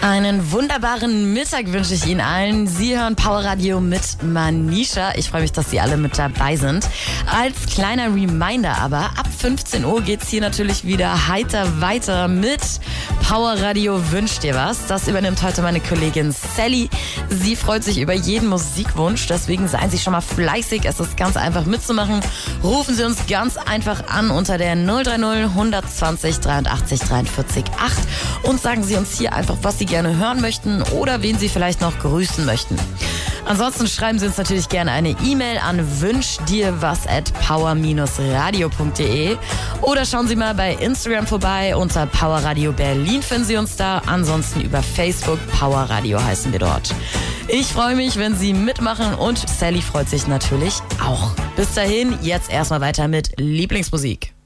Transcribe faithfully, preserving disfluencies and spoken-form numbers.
Einen wunderbaren Mittag wünsche ich Ihnen allen. Sie hören Power Radio mit Manisha. Ich freue mich, dass Sie alle mit dabei sind. Als kleiner Reminder aber, ab fünfzehn Uhr geht's hier natürlich wieder heiter weiter mit Power Radio Wünscht dir was. Das übernimmt heute meine Kollegin Sally. Sie freut sich über jeden Musikwunsch, deswegen seien Sie schon mal fleißig. Es ist ganz einfach mitzumachen. Rufen Sie uns ganz einfach an unter der null drei null hundertzwanzig dreiundachtzig dreiundvierzig acht und sagen Sie uns hier einfach, was Sie gerne hören möchten oder wen Sie vielleicht noch grüßen möchten. Ansonsten schreiben Sie uns natürlich gerne eine E-Mail an wünschdirwas at power radio punkt de oder schauen Sie mal bei Instagram vorbei. Unter Power Radio Berlin finden Sie uns da. Ansonsten über Facebook Power Radio heißen wir dort. Ich freue mich, wenn Sie mitmachen und Sally freut sich natürlich auch. Bis dahin, jetzt erstmal weiter mit Lieblingsmusik.